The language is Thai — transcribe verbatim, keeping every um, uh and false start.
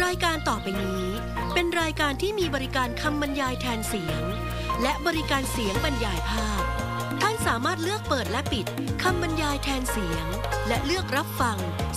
ายการต่อไปนี้เป็นรายการที่มีบริการคำบรรยายแทนเสียงและบริการเสียงบรรยายภาพท่านสามารถเลือกเปิดและปิดคำบรรยายแทนเสียงและเลือกรับฟัง